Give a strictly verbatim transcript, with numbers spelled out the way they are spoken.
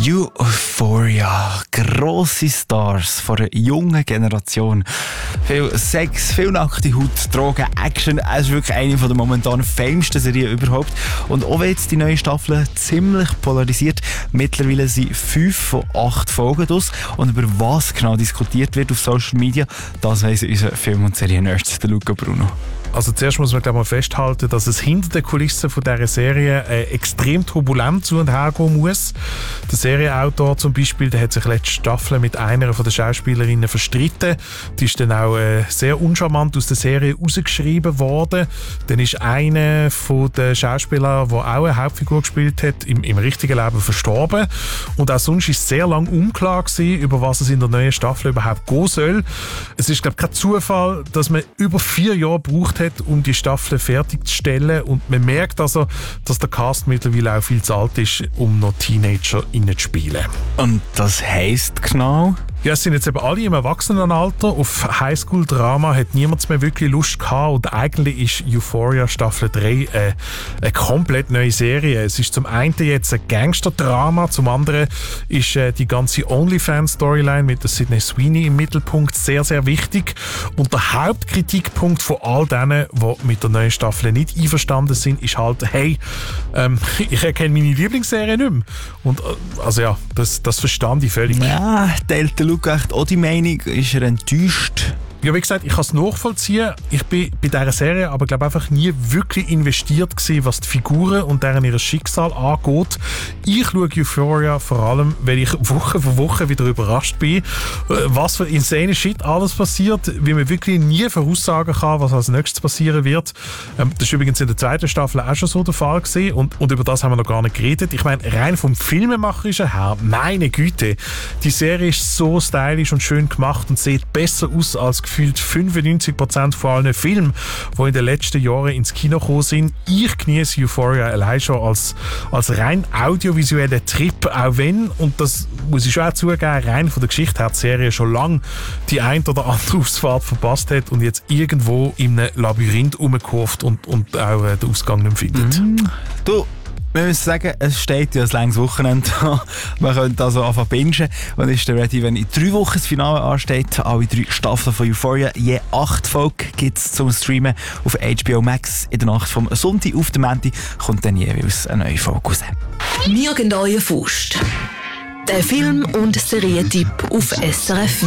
Euphoria. Grosse Stars von einer jungen Generation. Viel Sex, viel nackte Haut, Drogen, Action. Es ist wirklich eine der momentan famsten Serien überhaupt. Und auch wenn jetzt die neue Staffel ziemlich polarisiert, mittlerweile sind fünf von acht Folgen draus. Und über was genau diskutiert wird auf Social Media, das weiss unser Film- und Serien-Nerd, der Luca Bruno. Also zuerst muss man, glaube ich, mal festhalten, dass es hinter den Kulissen von dieser Serie äh, extrem turbulent zu und her gehen muss. Der Serienautor zum Beispiel, der hat sich letzte Staffel mit einer von den Schauspielerinnen verstritten. Die ist dann auch äh, sehr uncharmant aus der Serie rausgeschrieben worden. Dann ist einer von den Schauspielern, der auch eine Hauptfigur gespielt hat, im, im richtigen Leben verstorben. Und auch sonst war es sehr lange unklar gewesen, über was es in der neuen Staffel überhaupt gehen soll. Es ist, glaube ich, kein Zufall, dass man über vier Jahre braucht hat, um die Staffel fertigzustellen, und man merkt also, dass der Cast mittlerweile auch viel zu alt ist, um noch Teenager zu spielen. Und das heisst genau? Ja, es sind jetzt eben alle im Erwachsenenalter. Auf Highschool-Drama hat niemand mehr wirklich Lust gehabt, und eigentlich ist Euphoria Staffel drei äh, eine komplett neue Serie. Es ist zum einen jetzt ein Gangster-Drama, zum anderen ist äh, die ganze OnlyFans-Storyline mit der Sydney Sweeney im Mittelpunkt sehr, sehr wichtig. Und der Hauptkritikpunkt von all denen, die mit der neuen Staffel nicht einverstanden sind, ist halt, hey, ähm, ich erkenne meine Lieblingsserie nicht mehr. Und äh, also ja, das, das verstand ich völlig. Ja, teilt der Luca echt auch die Meinung? Ist er enttäuscht? Ja, wie gesagt, ich kann es nachvollziehen. Ich bin bei dieser Serie aber glaube einfach nie wirklich investiert gewesen, was die Figuren und deren ihr Schicksal angeht. Ich schaue Euphoria vor allem, weil ich Woche für Woche wieder überrascht bin, was für insane Shit alles passiert, wie man wirklich nie voraussagen kann, was als nächstes passieren wird. Ähm, das ist übrigens in der zweiten Staffel auch schon so der Fall gewesen, und, und über das haben wir noch gar nicht geredet. Ich meine, rein vom Filmemacherischen her, meine Güte, die Serie ist so stylisch und schön gemacht und sieht besser aus als gefühlt fünfundneunzig Prozent von allen Filmen, die in den letzten Jahren ins Kino gekommen sind. Ich genieße Euphoria allein schon als, als rein audiovisueller Trip, auch wenn, und das muss ich schon auch zugeben, rein von der Geschichte her die Serie schon lange die ein oder andere Ausfahrt verpasst hat und jetzt irgendwo in einem Labyrinth rumkurft und, und auch äh, den Ausgang nicht findet. Mm. Du, wir müssen sagen, es steht ja ein langes Wochenende an. Man könnte also anfangen bingen und ist dann ready, wenn in drei Wochen das Finale ansteht. Alle drei Staffeln von Euphoria, je acht Folgen gibt es zum Streamen auf H B O Max. In der Nacht vom Sonntag auf den Montag kommt dann jeweils eine neue Folge raus. «Nirgend Faust». Der Film- und Serientipp auf S R F